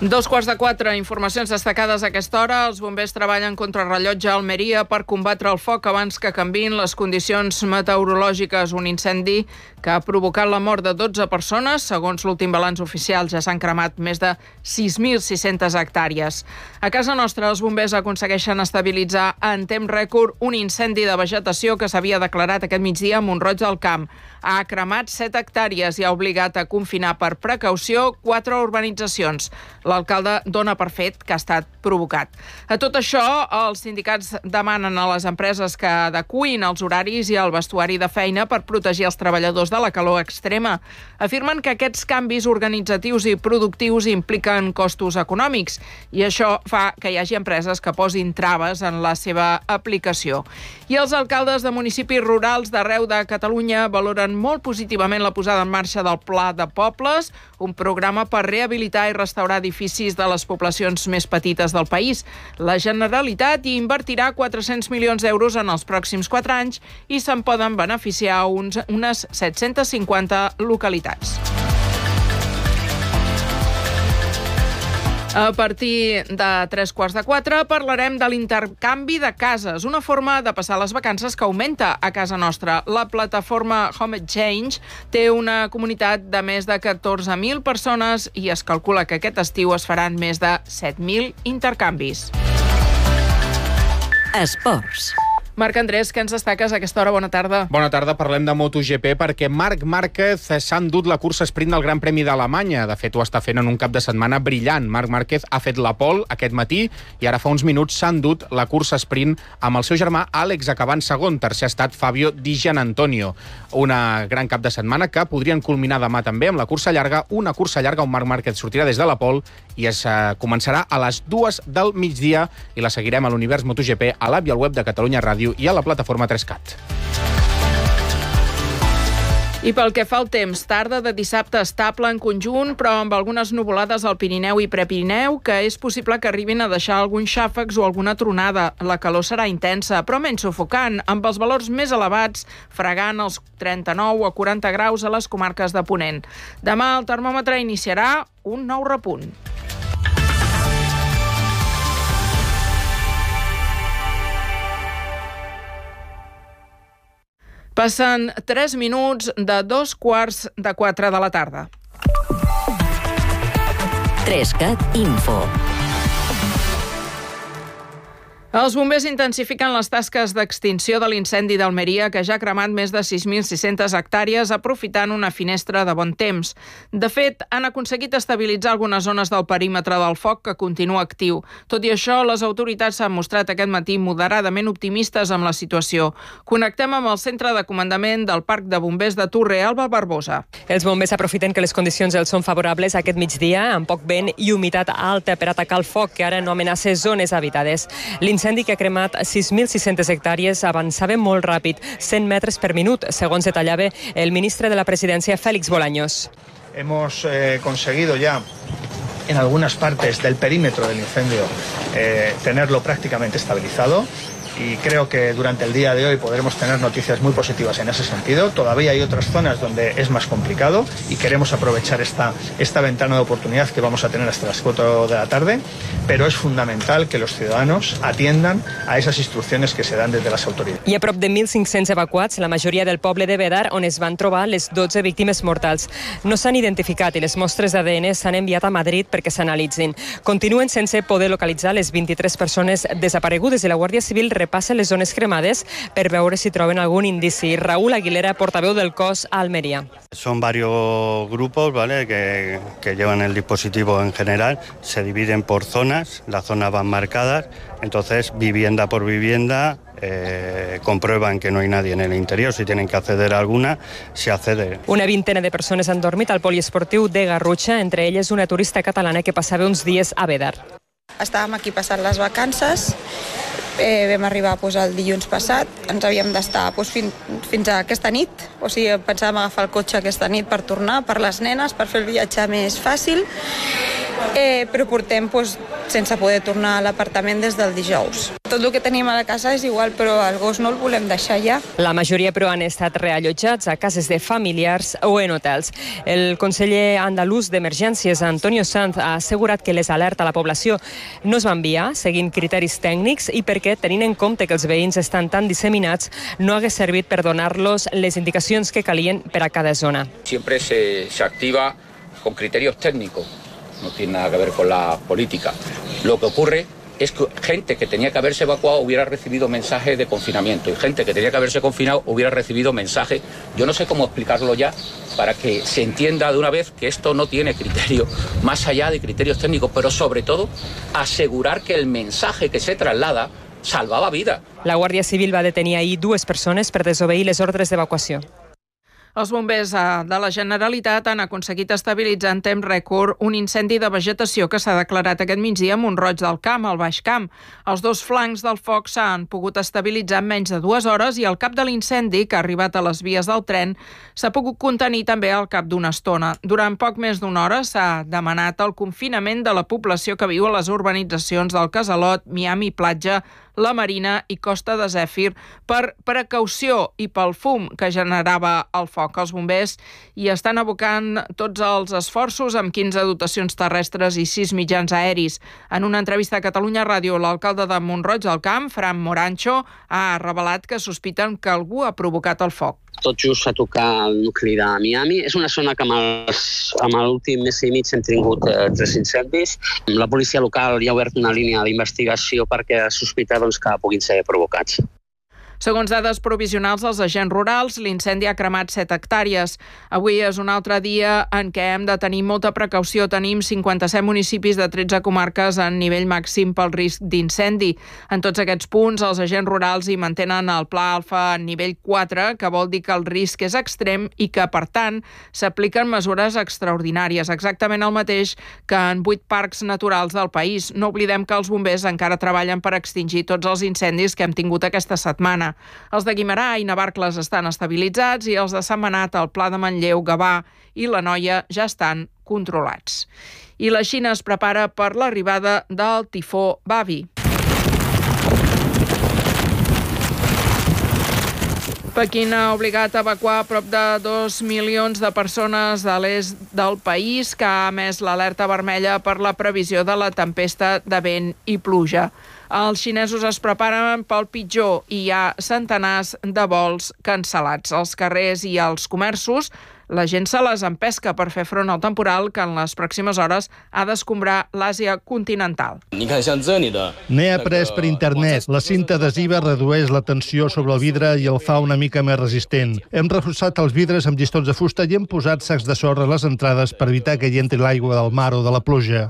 2:45, informacions destacades a aquesta hora. Els bombers treballen contra rellotge a Almeria per combatre el foc abans que canviïn les condicions meteorològiques. Un incendi que ha provocat la mort de 12 persones. Segons l'últim balanç oficial, ja s'han cremat més de 6.600 hectàrees. A casa nostra, els bombers aconsegueixen estabilitzar en temps rècord un incendi de vegetació que s'havia declarat aquest migdia a Mont-roig del Camp. Ha cremat 7 hectàrees i ha obligat a confinar per precaució 4 urbanitzacions. L'alcalde dona per fet que ha estat provocat. A tot això, els sindicats demanen a les empreses que adeqüin els horaris i el vestuari de feina per protegir els treballadors de la calor extrema. Afirmen que aquests canvis organitzatius i productius impliquen costos econòmics i això fa que hi hagi empreses que posin traves en la seva aplicació. I els alcaldes de municipis rurals d'arreu de Catalunya valoren molt positivament la posada en marxa del Pla de Pobles, un programa per rehabilitar i restaurar edificis de les poblacions més petites del país. La Generalitat hi invertirà 400 milions d'euros en els pròxims 4 anys i se'n poden beneficiar unes 750 localitats. A partir de 3:45 parlarem de l'intercanvi de cases, una forma de passar les vacances que augmenta a casa nostra. La plataforma Home Exchange té una comunitat de més de 14.000 persones i es calcula que aquest estiu es faran més de 7.000 intercanvis. Esports. Marc Andrés, què ens destaques a aquesta hora? Bona tarda. Bona tarda, parlem de MotoGP perquè Marc Márquez s'ha endut la cursa sprint del Gran Premi d'Alemanya. De fet, ho està fent en un cap de setmana brillant. Marc Márquez ha fet la pole aquest matí i ara fa uns minuts s'ha endut la cursa sprint amb el seu germà Àlex acabant segon. Tercer ha estat Fabio Di Gianantonio. Una gran cap de setmana que podrien culminar demà també amb la cursa llarga, una cursa llarga on Marc Márquez sortirà des de la pole i es començarà a les 2 del migdia i la seguirem a l'Univers MotoGP, a l'app i al web de Catalunya Ràdio i a la plataforma 3CAT. I pel que fa al temps, tarda de dissabte estable en conjunt, però amb algunes nuvolades al Pirineu i Prepirineu, que és possible que arribin a deixar alguns xàfecs o alguna tronada. La calor serà intensa, però menys sufocant, amb els valors més elevats, fregant els 39 a 40 graus a les comarques de Ponent. Demà el termòmetre iniciarà un nou repunt. Passen 3 minuts de 3:45 de la tarda. 3CAT Info. Els bombers intensifiquen les tasques d'extinció de l'incendi d'Almeria, que ja ha cremat més de 6.600 hectàrees, aprofitant una finestra de bon temps. De fet, han aconseguit estabilitzar algunes zones del perímetre del foc, que continua actiu. Tot i això, les autoritats s'han mostrat aquest matí moderadament optimistes amb la situació. Connectem amb el centre de comandament del Parc de Bombers de Turre, Alba Barbosa. Els bombers aprofiten que les condicions dels són favorables aquest migdia, amb poc vent i humitat alta per atacar el foc, que ara no amenaça zones habitades. L'incendi que ha cremat 6.600 hectàrees avançava molt ràpid, 100 metres per minut, segons detallava el ministre de la Presidència, Félix Bolaños. Hemos conseguido ya en algunas partes del perímetro del incendio tenerlo prácticamente estabilizado. Y creo que durante el día de hoy podremos tener noticias muy positivas en ese sentido. Todavía hay otras zonas donde es más complicado y queremos aprovechar esta ventana de oportunidad que vamos a tener hasta las 4 de la tarde, pero es fundamental que los ciudadanos atiendan a esas instrucciones que se dan desde las autoridades. Hi ha prop de 1.500 evacuats, la majoria del poble de Bedar, on es van trobar les 12 víctimes mortals. No s'han identificat i les mostres d'ADN s'han enviat a Madrid perquè s'analitzin. Continuen sense poder localitzar les 23 persones desaparegudes i la Guàrdia Civil repassa les zones cremades per veure si troben algún indici. Raúl Aguilera, portaveu del cos a Almería. Son varios grupos, ¿vale?, que llevan el dispositivo en general, se dividen por zonas, las zonas van marcadas, entonces vivienda por vivienda comprueban que no hay nadie en el interior, si tienen que acceder a alguna, se accede. Una vintena de persones han dormit al poliesportiu de Garrutxa, entre elles una turista catalana que passava uns dies a Bedar. Estàvem aquí passant les vacances, vam arribar el dilluns passat, ens havíem d'estar fins a aquesta nit, o sigui, pensàvem agafar el cotxe aquesta nit per tornar, per les nenes, per fer el viatge més fàcil, però portem sense poder tornar a l'apartament des del dijous. Tot el que tenim a la casa és igual, però el gos no el volem deixar ja. La majoria, però, han estat reallotjats a cases de familiars o en hotels. El conseller andalús d'Emergències, Antonio Sanz, ha assegurat que les alertes a la població no es van enviar seguint criteris tècnics i perquè, tenint en compte que els veïns estan tan disseminats, no hagués servit per donar-los les indicacions que calien per a cada zona. Siempre se activa con criterios técnicos, no tiene nada que ver con la política. Lo que ocurre es que gente que tenía que haberse evacuado hubiera recibido mensaje de confinamiento y gente que tenía que haberse confinado hubiera recibido mensaje. Yo no sé cómo explicarlo ya para que se entienda de una vez que esto no tiene criterio más allá de criterios técnicos, pero sobre todo asegurar que el mensaje que se traslada salvava vida. La Guàrdia Civil va detenir ahir 2 persones per desobeir les ordres d'evacuació. Els bombers de la Generalitat han aconseguit estabilitzar en temps rècord un incendi de vegetació que s'ha declarat aquest migdia a Mont-roig del Camp, al Baix Camp. Els 2 flancs del foc s'han pogut estabilitzar en menys de 2 hores i el cap de l'incendi, que ha arribat a les vies del tren, s'ha pogut contenir també al cap d'una estona. Durant poc més d'1 hora s'ha demanat el confinament de la població que viu a les urbanitzacions del Casalot, Miami Platja, la Marina i Costa de Zèfir per precaució i pel fum que generava el foc. Els bombers hi estan abocant tots els esforços amb 15 dotacions terrestres i 6 mitjans aeris. En una entrevista a Catalunya Ràdio, l'alcalde de Mont-roig del Camp, Fran Morancho, ha revelat que sospiten que algú ha provocat el foc. Tot just a tocar el nucli de Miami. És una zona que amb l'últim mes i mig hem tingut 3 incendis. La policia local ja ha obert una línia d'investigació perquè sospita que puguin ser provocats. Segons dades provisionals dels agents rurals, l'incendi ha cremat 7 hectàrees. Avui és un altre dia en què hem de tenir molta precaució. Tenim 57 municipis de 13 comarques en nivell màxim pel risc d'incendi. En tots aquests punts, els agents rurals hi mantenen el pla alfa en nivell 4, que vol dir que el risc és extrem i que, per tant, s'apliquen mesures extraordinàries, exactament el mateix que en 8 parcs naturals del país. No oblidem que els bombers encara treballen per extingir tots els incendis que hem tingut aquesta setmana. Els de Guimerà i Navarcles estan estabilitzats i els de Sentmenat, el Pla de Manlleu, Gavà i l'Anoia ja estan controlats. I la Xina es prepara per l'arribada del tifó Bavi. Pequín ha obligat a evacuar prop de 2 milions de persones de l'est del país, que ha emès l'alerta vermella per la previsió de la tempesta de vent i pluja. Els xinesos es preparen pel pitjor i hi ha centenars de vols cancel·lats. Als carrers i als comerços, la gent se les empesca per fer front al temporal que en les pròximes hores ha d'escombrar l'Àsia continental. N'he après per internet. La cinta adhesiva redueix la tensió sobre el vidre i el fa una mica més resistent. Hem reforçat els vidres amb llistons de fusta i hem posat sacs de sorra a les entrades per evitar que hi entri l'aigua del mar o de la pluja.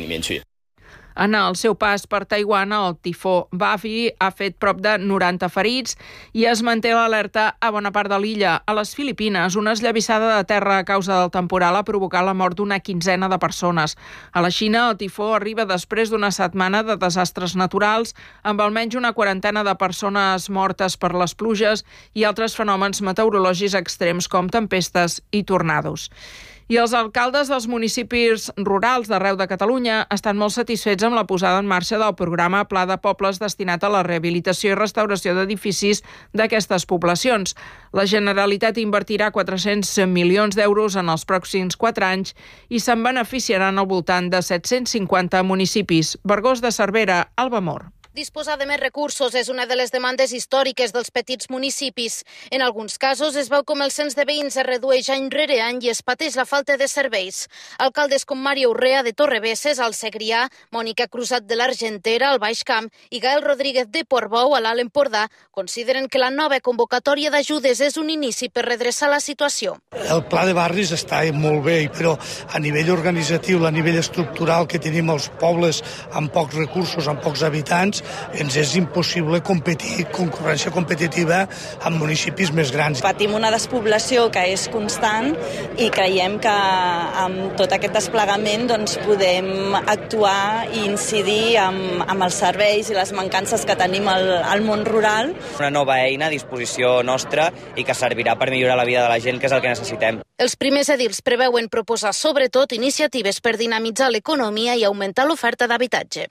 En el seu pas per Taiwan, el tifó Bavi ha fet prop de 90 ferits i es manté l'alerta a bona part de l'illa. A les Filipines, una esllavissada de terra a causa del temporal ha provocat la mort d'una quinzena de persones. A la Xina, el tifó arriba després d'una setmana de desastres naturals, amb almenys una quarantena de persones mortes per les pluges i altres fenòmens meteorològics extrems com tempestes i tornados. I els alcaldes dels municipis rurals d'arreu de Catalunya estan molt satisfets amb la posada en marxa del programa Pla de Pobles destinat a la rehabilitació i restauració d'edificis d'aquestes poblacions. La Generalitat invertirà 400 milions d'euros en els pròxims 4 anys i se'n beneficiaran al voltant de 750 municipis. Vergós de Cervera, Alba Mor. Disposar de més recursos és una de les demandes històriques dels petits municipis. En alguns casos es veu com el cens de veïns es redueix any rere any i es pateix la falta de serveis. Alcaldes com Mario Urrea de Torrebesses, al Segrià, Mònica Crusat de l'Argentera, al Baix Camp, i Gael Rodríguez de Portbou, a l'Alt Empordà, consideren que la nova convocatòria d'ajudes és un inici per redreçar la situació. El pla de barris està molt bé, però a nivell organitzatiu, a nivell estructural que tenim els pobles amb pocs recursos, amb pocs habitants, ens és impossible competir, concurrència competitiva amb municipis més grans. Patim una despoblació que és constant i creiem que amb tot aquest desplegament podem actuar i incidir amb els serveis i les mancances que tenim al món rural. Una nova eina a disposició nostra i que servirà per millorar la vida de la gent, que és el que necessitem. Els primers edils preveuen proposar sobretot iniciatives per dinamitzar l'economia i augmentar l'oferta d'habitatge.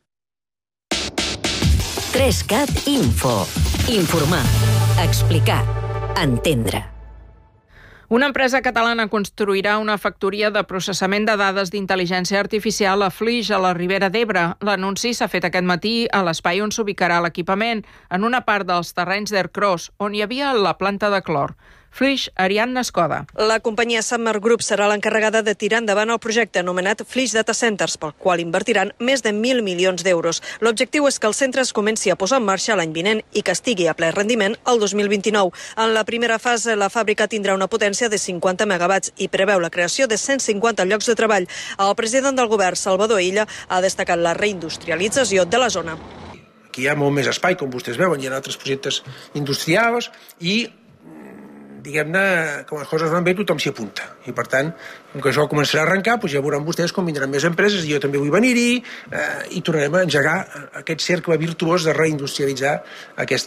3CAT Info. Informar, explicar, entendre. Una empresa catalana construirà una factoria de processament de dades d'intel·ligència artificial a Flix, a la Ribera d'Ebre. L'anunci s'ha fet aquest matí a l'espai on s'ubicarà l'equipament, en una part dels terrenys d'Aircross, on hi havia la planta de clor. Flix, Ariadna Escoda. La companyia Summer Group serà l'encarregada de tirar endavant el projecte anomenat Flix Data Centers, pel qual invertiran més de 1.000 milions d'euros. L'objectiu és que el centre es comenci a posar en marxa l'any vinent i que estigui a ple rendiment el 2029. En la primera fase, la fàbrica tindrà una potència de 50 megawatts i preveu la creació de 150 llocs de treball. El president del govern, Salvador Illa, ha destacat la reindustrialització de la zona. Aquí hi ha molt més espai, com vostès veuen, hi ha altres projectes industrials i diguem-ne, que les coses van bé, tothom s'hi apunta. I, per tant, com que això començarà a arrencar, doncs ja veuran vostès com vindran més empreses, i jo també vull venir-hi, i tornarem a engegar aquest cercle virtuós de reindustrialitzar aquest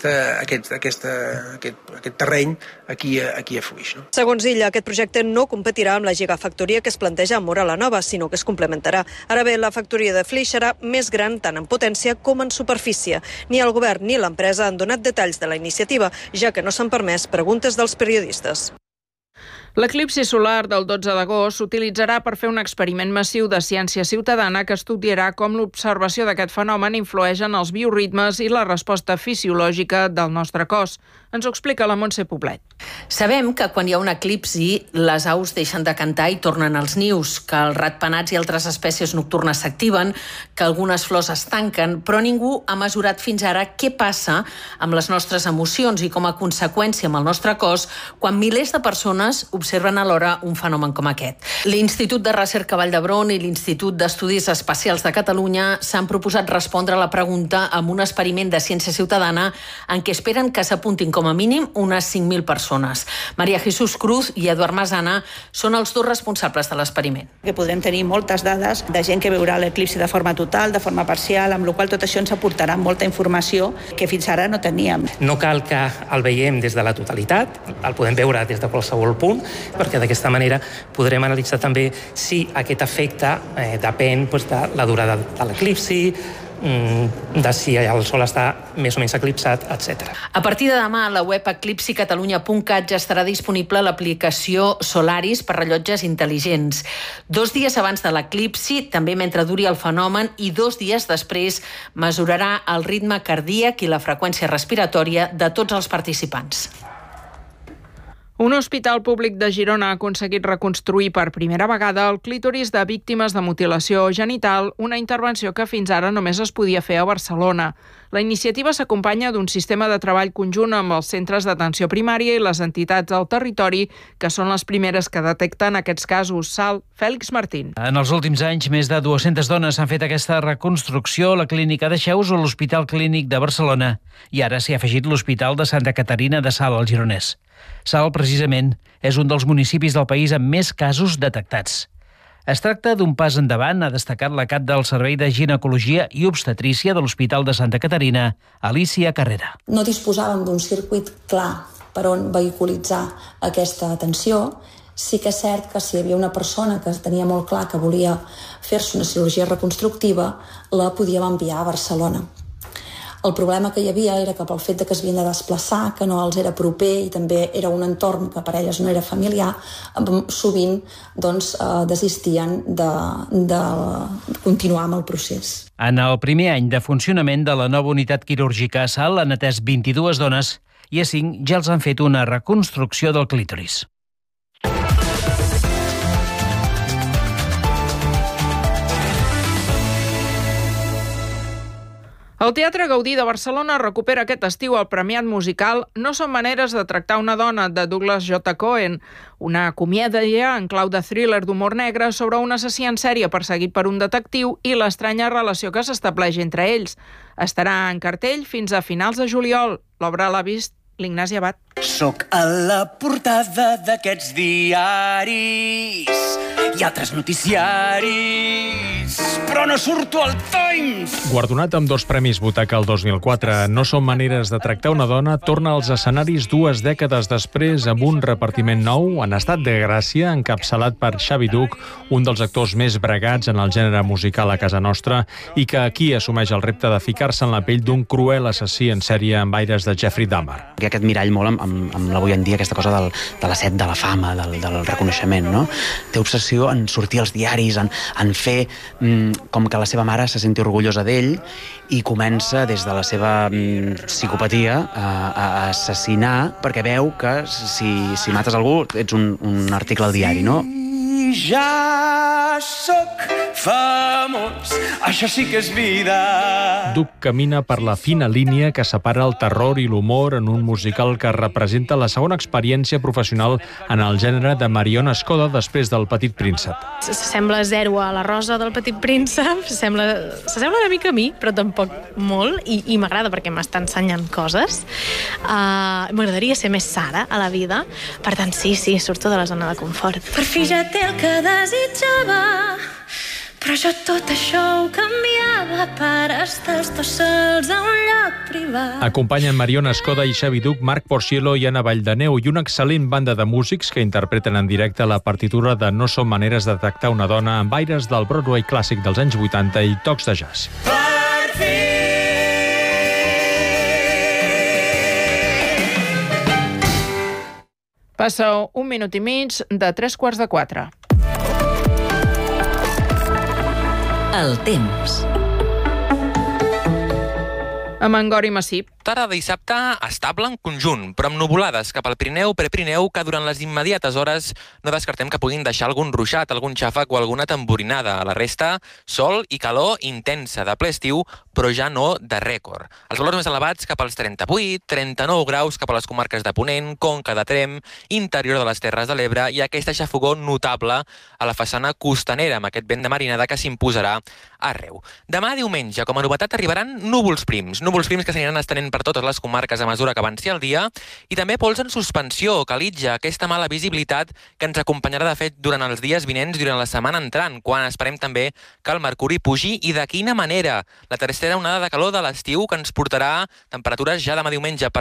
terreny aquí a Flix. No? Segons Illa, aquest projecte no competirà amb la gigafactoria que es planteja a Móra la Nova, sinó que es complementarà. Ara bé, la factoria de Flix serà més gran tant en potència com en superfície. Ni el govern ni l'empresa han donat detalls de la iniciativa, ja que no s'han permès preguntes dels periodistes. L'eclipsi solar del 12 d'agost s'utilitzarà per fer un experiment massiu de ciència ciutadana que estudiarà com l'observació d'aquest fenomen influeix en els bioritmes i la resposta fisiològica del nostre cos. Ens ho explica la Montse Poblet. Sabem que quan hi ha un eclipsi, les aus deixen de cantar i tornen als nius, que els ratpenats i altres espècies nocturnes s'activen, que algunes flors es tanquen, però ningú ha mesurat fins ara què passa amb les nostres emocions i com a conseqüència amb el nostre cos quan milers de persones observen alhora un fenomen com aquest. L'Institut de Recerca Vall d'Hebron i l'Institut d'Estudis Espacials de Catalunya s'han proposat respondre a la pregunta amb un experiment de ciència ciutadana en què esperen que s'apuntin com a mínim unes 5.000 persones. Maria Jesús Cruz i Eduard Masana són els dos responsables de l'experiment. Que podrem tenir moltes dades de gent que veurà l'eclipsi de forma total, de forma parcial, amb la qual tot això ens aportarà molta informació que fins ara no teníem. No cal que el veiem des de la totalitat, el podem veure des de qualsevol punt, perquè d'aquesta manera podrem analitzar també si aquest efecte depèn de la durada de l'eclipsi, de si el sol està més o menys eclipsat, etc. A partir de demà, a la web eclipsicatalunya.cat ja estarà disponible l'aplicació Solaris per rellotges intel·ligents. 2 dies abans de l'eclipsi, també mentre duri el fenomen, i 2 dies després mesurarà el ritme cardíac i la freqüència respiratòria de tots els participants. Un hospital públic de Girona ha aconseguit reconstruir per primera vegada el clítoris de víctimes de mutilació genital, una intervenció que fins ara només es podia fer a Barcelona. La iniciativa s'acompanya d'un sistema de treball conjunt amb els centres d'atenció primària i les entitats del territori, que són les primeres que detecten aquests casos. Fèlix Martín. En els últims anys, més de 200 dones han fet aquesta reconstrucció a la clínica de Xeus o l'Hospital Clínic de Barcelona. I ara s'hi ha afegit l'Hospital de Santa Caterina de Salt, al Gironès. Salt, precisament, és un dels municipis del país amb més casos detectats. Es tracta d'un pas endavant, ha destacat la cap del Servei de Ginecologia i Obstetrícia de l'Hospital de Santa Caterina, Alicia Carrera. No disposàvem d'un circuit clar per on vehiculitzar aquesta atenció. Sí que és cert que si hi havia una persona que tenia molt clar que volia fer-se una cirurgia reconstructiva, la podíem enviar a Barcelona. El problema que hi havia era que pel fet que es havien de desplaçar, que no els era proper i també era un entorn que per elles no era familiar, sovint desistien de continuar amb el procés. En el primer any de funcionament de la nova unitat quirúrgica a Salt han atès 22 dones i a 5 ja els han fet una reconstrucció del clítoris. El Teatre Gaudí de Barcelona recupera aquest estiu el premiat musical No són maneres de tractar una dona, de Douglas J. Cohen, una comèdia en clau de thriller d'humor negre sobre un assassí en sèrie perseguit per un detectiu i l'estranya relació que s'estableix entre ells. Estarà en cartell fins a finals de juliol. L'obra l'ha vist l'Ignasi Abad. Soc a la portada d'aquests diaris i altres noticiaris, però no surto al Times. Guardonat amb 2 premis Butaca el 2004, No són maneres de tractar una dona torna als escenaris 2 dècades després amb un repartiment nou, en estat de gràcia, encapçalat per Xavi Duch, un dels actors més bregats en el gènere musical a casa nostra i que aquí assumeix el repte de ficar-se en la pell d'un cruel assassí en sèrie amb aires de Jeffrey Dahmer. Hi ha aquest mirall molt amb l'avui en dia, aquesta cosa de la set de la fama, del reconeixement, no? Té obsessió en sortir als diaris, en fer com que la seva mare se senti orgullosa d'ell i comença des de la seva psicopatia a assassinar perquè veu que si mates algú ets un article al diari, no? Ja sóc famós, això sí que és vida. Duch camina per la fina línia que separa el terror i l'humor en un musical que representa la segona experiència professional en el gènere de Mariona Escoda després del Petit Príncep. S'assembla zero a la Rosa del Petit Príncep, s'assembla una mica a mi, però tampoc molt, i m'agrada perquè m'està ensenyant coses. M'agradaria ser més Sara a la vida, per tant sí, surto de la zona de confort. Per fi ja té el que desitjava, però jo tot això ho canviava per estar els dos sols a un lloc privat. Acompanyen Mariona Escoda i Xavi Duch, Marc Porciello i Anna Valldemeu i una excel·lent banda de músics que interpreten en directe la partitura de No són maneres de tractar una dona amb aires del Broadway clàssic dels anys 80 i tocs de jazz. Passa 1 minut i mig de 3:45. El temps. Amb en Gori Massip. Tarda de dissabte estable en conjunt, però amb nuvolades cap al Pirineu, Prepirineu, que durant les immediates hores no descartem que puguin deixar algun ruixat, algun xàfec o alguna tamborinada. A la resta, sol i calor intensa de ple estiu, però ja no de rècord. Els valors més elevats cap als 38, 39 graus cap a les comarques de Ponent, Conca de Tremp, interior de les Terres de l'Ebre i aquesta xafogó notable a la façana costanera, amb aquest vent de marinada que s'imposarà arreu. Demà diumenge, com a novetat, arribaran núvols prims que s'aniran estenent per totes les comarques a mesura que avanci el dia, i també pols en suspensió, calitja, aquesta mala visibilitat que ens acompanyarà de fet durant els dies vinents, durant la setmana entrant, quan esperem també que el mercuri pugi i de quina manera. La tercera onada de calor de l'estiu que ens portarà temperatures ja demà diumenge per